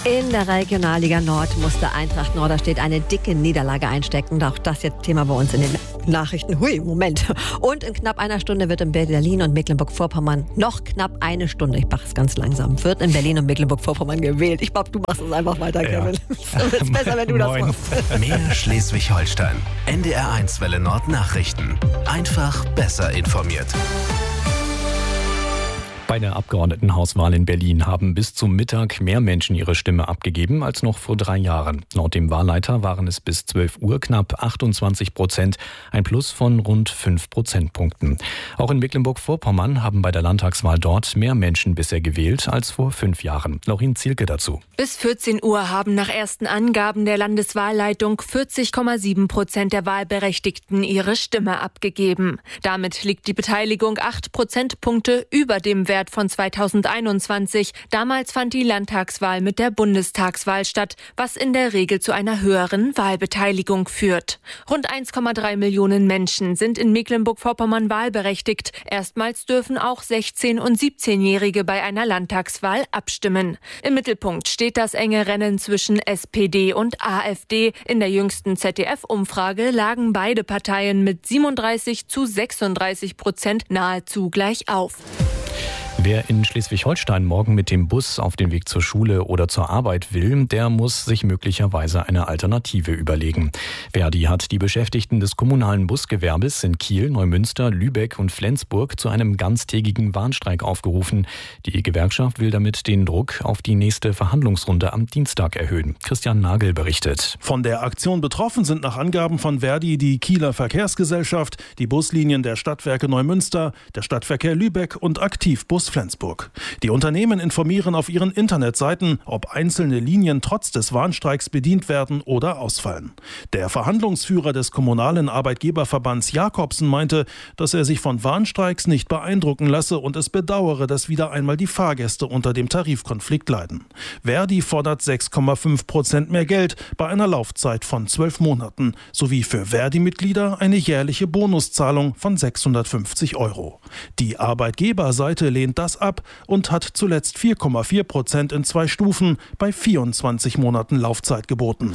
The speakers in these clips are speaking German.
In der Regionalliga Nord musste Eintracht Norderstedt eine dicke Niederlage einstecken. Auch das jetzt Thema bei uns in den Nachrichten. Hui, Moment. Und in knapp einer Stunde wird in Berlin und Mecklenburg-Vorpommern noch knapp eine Stunde, ich mache es ganz langsam, wird in Berlin und Mecklenburg-Vorpommern gewählt. Ich glaube, du machst es einfach weiter, Kevin. Ja. Es ist besser, wenn du das machst. Mehr Schleswig-Holstein. NDR1 Welle Nord Nachrichten. Einfach besser informiert. Bei der Abgeordnetenhauswahl in Berlin haben bis zum Mittag mehr Menschen ihre Stimme abgegeben als noch vor 3 Jahren. Laut dem Wahlleiter waren es bis 12 Uhr knapp 28%, ein Plus von rund 5 Prozentpunkten. Auch in Mecklenburg-Vorpommern haben bei der Landtagswahl dort mehr Menschen bisher gewählt als vor 5 Jahren. Laurin Zielke dazu. Bis 14 Uhr haben nach ersten Angaben der Landeswahlleitung 40,7% der Wahlberechtigten ihre Stimme abgegeben. Damit liegt die Beteiligung 8 Prozentpunkte über dem Wert von 2021. Damals fand die Landtagswahl mit der Bundestagswahl statt, was in der Regel zu einer höheren Wahlbeteiligung führt. Rund 1,3 Millionen Menschen sind in Mecklenburg-Vorpommern wahlberechtigt. Erstmals dürfen auch 16- und 17-Jährige bei einer Landtagswahl abstimmen. Im Mittelpunkt steht das enge Rennen zwischen SPD und AfD. In der jüngsten ZDF-Umfrage lagen beide Parteien mit 37-36% nahezu gleich auf. Wer in Schleswig-Holstein morgen mit dem Bus auf den Weg zur Schule oder zur Arbeit will, der muss sich möglicherweise eine Alternative überlegen. Verdi hat die Beschäftigten des kommunalen Busgewerbes in Kiel, Neumünster, Lübeck und Flensburg zu einem ganztägigen Warnstreik aufgerufen. Die Gewerkschaft will damit den Druck auf die nächste Verhandlungsrunde am Dienstag erhöhen. Christian Nagel berichtet. Von der Aktion betroffen sind nach Angaben von Verdi die Kieler Verkehrsgesellschaft, die Buslinien der Stadtwerke Neumünster, der Stadtverkehr Lübeck und Aktivbus Flensburg. Die Unternehmen informieren auf ihren Internetseiten, ob einzelne Linien trotz des Warnstreiks bedient werden oder ausfallen. Der Verhandlungsführer des kommunalen Arbeitgeberverbands Jakobsen meinte, dass er sich von Warnstreiks nicht beeindrucken lasse und es bedauere, dass wieder einmal die Fahrgäste unter dem Tarifkonflikt leiden. Verdi fordert 6,5% mehr Geld bei einer Laufzeit von 12 Monaten sowie für Verdi-Mitglieder eine jährliche Bonuszahlung von 650 €. Die Arbeitgeberseite lehnt das ab und hat zuletzt 4,4% in 2 Stufen bei 24 Monaten Laufzeit geboten.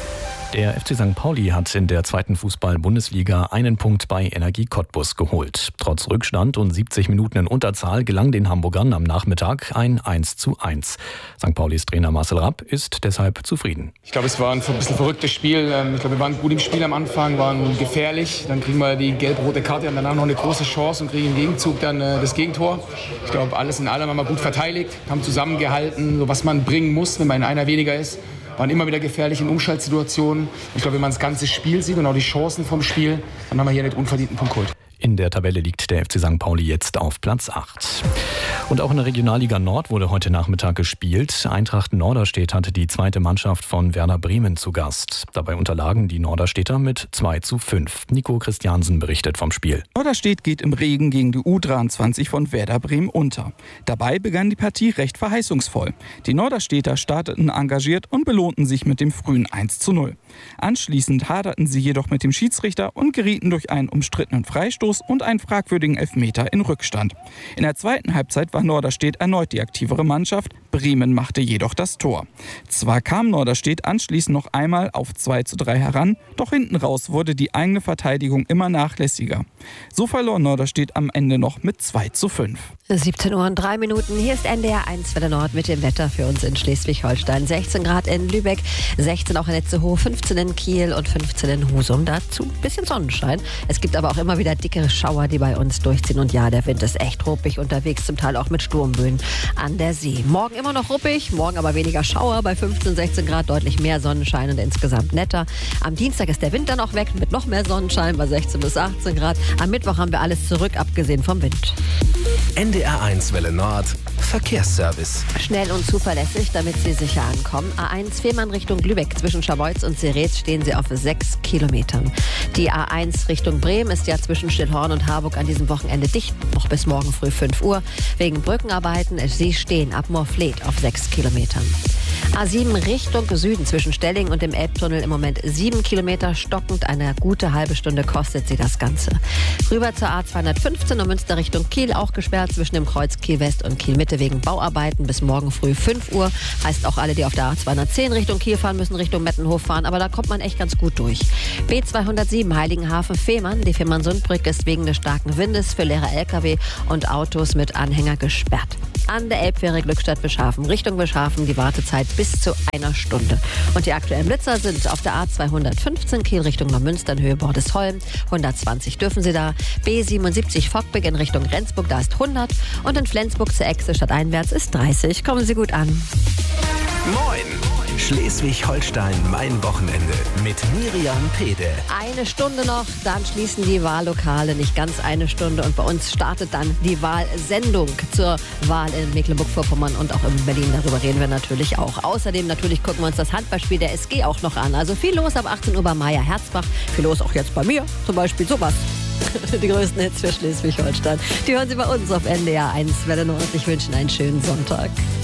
Der FC St. Pauli hat in der 2. Fußball-Bundesliga einen Punkt bei Energie Cottbus geholt. Trotz Rückstand und 70 Minuten in Unterzahl gelang den Hamburgern am Nachmittag ein 1:1. St. Paulis Trainer Marcel Rapp ist deshalb zufrieden. Ich glaube, es war ein bisschen verrücktes Spiel. Ich glaube, wir waren gut im Spiel am Anfang, waren gefährlich. Dann kriegen wir die gelb-rote Karte und danach noch eine große Chance und kriegen im Gegenzug dann das Gegentor. Ich glaube, alles in allem haben wir gut verteidigt, haben zusammengehalten, so was man bringen muss, wenn man in einer weniger ist. Waren immer wieder gefährlich in Umschaltsituationen. Ich glaube, wenn man das ganze Spiel sieht und auch die Chancen vom Spiel, dann haben wir hier einen unverdienten Punkt geholt. In der Tabelle liegt der FC St. Pauli jetzt auf Platz 8. Und auch in der Regionalliga Nord wurde heute Nachmittag gespielt. Eintracht Norderstedt hatte die zweite Mannschaft von Werder Bremen zu Gast. Dabei unterlagen die Norderstedter mit 2:5. Nico Christiansen berichtet vom Spiel. Norderstedt geht im Regen gegen die U23 von Werder Bremen unter. Dabei begann die Partie recht verheißungsvoll. Die Norderstedter starteten engagiert und belohnten sich mit dem frühen 1:0. Anschließend haderten sie jedoch mit dem Schiedsrichter und gerieten durch einen umstrittenen Freistoß und einen fragwürdigen Elfmeter in Rückstand. In der zweiten Halbzeit war Norderstedt erneut die aktivere Mannschaft. Bremen machte jedoch das Tor. Zwar kam Norderstedt anschließend noch einmal auf 2:3 heran, doch hinten raus wurde die eigene Verteidigung immer nachlässiger. So verlor Norderstedt am Ende noch mit 2:5. 17:03 Uhr. Hier ist NDR1 Welle Nord mit dem Wetter für uns in Schleswig-Holstein. 16 Grad in Lübeck, 16 auch in Itzehoe, 15 in Kiel und 15 in Husum. Dazu ein bisschen Sonnenschein. Es gibt aber auch immer wieder dicke Schauer, die bei uns durchziehen. Und ja, der Wind ist echt ruppig unterwegs, zum Teil auch mit Sturmböen an der See. Morgen immer noch ruppig, morgen aber weniger Schauer. Bei 15, 16 Grad deutlich mehr Sonnenschein und insgesamt netter. Am Dienstag ist der Wind dann auch weg mit noch mehr Sonnenschein bei 16 bis 18 Grad. Am Mittwoch haben wir alles zurück, abgesehen vom Wind. NDR1 Welle Nord Verkehrsservice. Schnell und zuverlässig, damit Sie sicher ankommen. A1 Fehmarn Richtung Lübeck. Zwischen Scharbeutz und Serets stehen Sie auf 6 Kilometern. Die A1 Richtung Bremen ist ja zwischen Stillhorn und Harburg an diesem Wochenende dicht. Noch bis morgen früh 5 Uhr. Wegen Brückenarbeiten. Sie stehen ab Moorfleet auf 6 Kilometern. A7 Richtung Süden zwischen Stelling und dem Elbtunnel im Moment 7 Kilometer stockend. Eine gute halbe Stunde kostet sie das Ganze. Rüber zur A215 und Münster Richtung Kiel, auch gesperrt zwischen dem Kreuz Kiel West und Kiel Mitte wegen Bauarbeiten bis morgen früh 5 Uhr. Heißt auch alle, die auf der A210 Richtung Kiel fahren, müssen Richtung Mettenhof fahren, aber da kommt man echt ganz gut durch. B207 Heiligenhafen-Fehmarn. Die Fehmarn-Sundbrücke ist wegen des starken Windes für leere LKW und Autos mit Anhänger gesperrt. An der Elbfähre Glückstadt-Bischhafen Richtung Bischhafen die Wartezeit bis zu 1 Stunde. Und die aktuellen Blitzer sind auf der A215 Kiel Richtung Neumünster in Höhe Bordesholm. 120 dürfen Sie da. B77 Fockbeck in Richtung Rendsburg, da ist 100. Und in Flensburg zur Echse stadteinwärts ist 30. Kommen Sie gut an. Moin! Schleswig-Holstein, mein Wochenende mit Miriam Pede. 1 Stunde noch, dann schließen die Wahllokale, nicht ganz 1 Stunde. Und bei uns startet dann die Wahlsendung zur Wahl in Mecklenburg-Vorpommern und auch in Berlin. Darüber reden wir natürlich auch. Außerdem natürlich gucken wir uns das Handballspiel der SG auch noch an. Also viel los ab 18 Uhr bei Meier Herzbach. Viel los auch jetzt bei mir, zum Beispiel sowas. Die größten Hits für Schleswig-Holstein. Die hören Sie bei uns auf NDR 1 Welle Nord. Ich wünsche Ihnen einen schönen Sonntag.